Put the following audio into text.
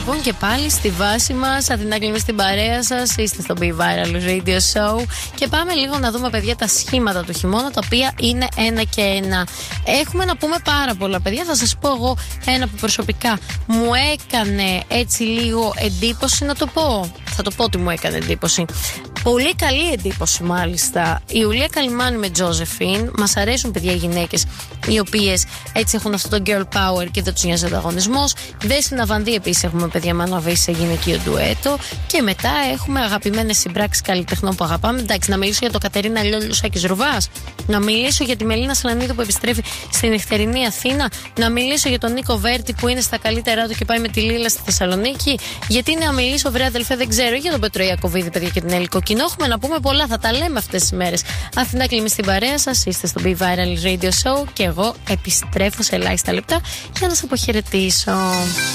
λοιπόν και πάλι στη βάση μας. Αθηνά Κλίμη στην παρέα σας. Είστε στο Be Viral Radio Show. Και πάμε λίγο να δούμε, παιδιά, τα σχήματα του χειμώνα, τα οποία είναι ένα και ένα. Έχουμε να πούμε πάρα πολλά, παιδιά. Θα σας πω εγώ ένα που προσωπικά μου έκανε έτσι λίγο εντύπωση, να το πω. Θα το πω ότι μου έκανε εντύπωση. Πολύ καλή εντύπωση, μάλιστα. Η Ιουλία Καλυμάνη με Τζόζεφιν. Μας αρέσουν, παιδιά, οι γυναίκες οι οποίες έτσι έχουν αυτό το girl power και δεν τους νοιάζει ο ανταγωνισμός. Δέσποινα Ναβανδί επίσης έχουμε, παιδιά, με αναβεί σε γυναικείο ντουέτο. Και μετά έχουμε αγαπημένες συμπράξεις καλλιτεχνών που αγαπάμε. Εντάξει, να μιλήσω για το Κατερίνα Λιόλιο Σάκης Ρουβάς. Να μιλήσω για τη Μελίνα Σλανίδου που επιστρέφει στην νυχτερινή Αθήνα. Να μιλήσω για τον Νίκο Βέρτη που είναι στα καλύτερά του και πάει με τη Λίλα στη Θεσσαλονίκη. Γιατί να μιλήσω, βρε αδελφέ, δεν ξέρω, για τον Πέτρο Ιακωβίδη, παιδιά, και την Ελικό Κοινό. Έχουμε να πούμε πολλά, θα τα λέμε αυτές τις μέρες. Αθηνά Κλίμη στην παρέα σας. Είστε στο Be Viral Radio Show και εγώ επιστρέφω σε ελάχιστα λεπτά για να σας αποχαιρετήσω.